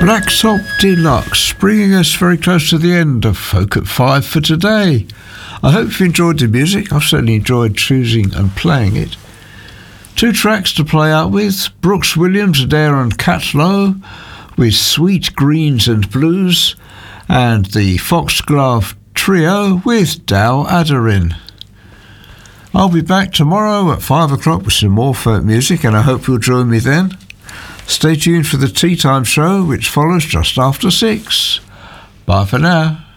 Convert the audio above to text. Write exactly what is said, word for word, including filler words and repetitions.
Blacktop Deluxe, bringing us very close to the end of Folk at Five for today. I hope you enjoyed the music. I've certainly enjoyed choosing and playing it. Two tracks to play out with: Brooks Williams, Adair and Cat Lowe with Sweet Greens and Blues, and the Foxglove Trio with Dow Adarin. I'll be back tomorrow at five o'clock with some more folk music, and I hope you'll join me then. Stay tuned for the Tea Time Show, which follows just after six. Bye for now.